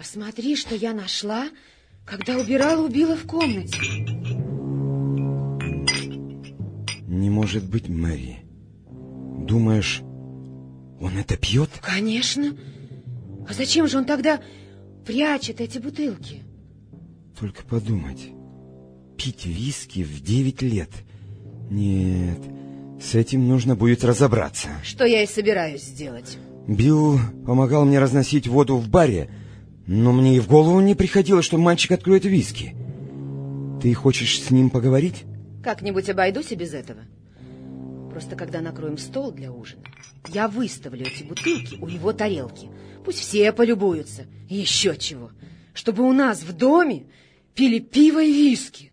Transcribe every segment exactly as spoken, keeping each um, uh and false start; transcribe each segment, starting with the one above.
Посмотри, что я нашла, когда убирала у Билла в комнате. Не может быть, Мэри. Думаешь, он это пьет? Конечно. А зачем же он тогда прячет эти бутылки? Только подумать. Пить виски в девять лет. Нет, с этим нужно будет разобраться. Что я и собираюсь сделать. Билл помогал мне разносить воду в баре, но мне и в голову не приходило, что мальчик откроет виски. Ты хочешь с ним поговорить? Как-нибудь обойдусь и без этого. Просто когда накроем стол для ужина, я выставлю эти бутылки у его тарелки. Пусть все полюбуются. И еще чего. Чтобы у нас в доме пили пиво и виски.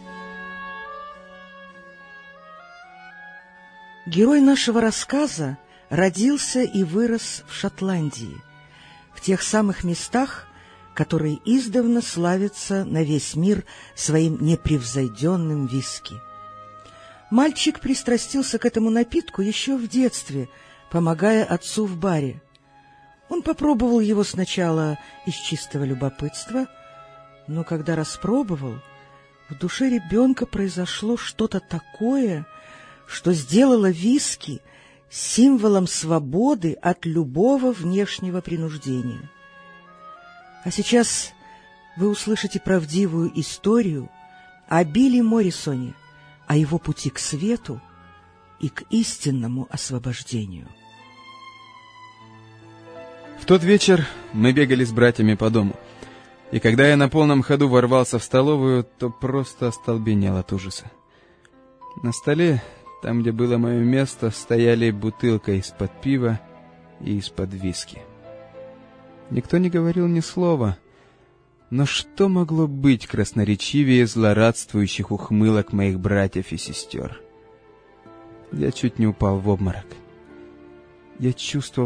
Герой нашего рассказа родился и вырос в Шотландии, в тех самых местах, которые издавна славятся на весь мир своим непревзойденным виски. Мальчик пристрастился к этому напитку еще в детстве, помогая отцу в баре. Он попробовал его сначала из чистого любопытства, но когда распробовал, в душе ребенка произошло что-то такое, что сделало виски символом свободы от любого внешнего принуждения. А сейчас вы услышите правдивую историю о Билли Моррисоне, о его пути к свету и к истинному освобождению. В тот вечер мы бегали с братьями по дому, и когда я на полном ходу ворвался в столовую, то просто остолбенел от ужаса. На столе, там, где было мое место, стояли бутылка из-под пива и из-под виски. Никто не говорил ни слова, но что могло быть красноречивее злорадствующих ухмылок моих братьев и сестер? Я чуть не упал в обморок. Я чувствовал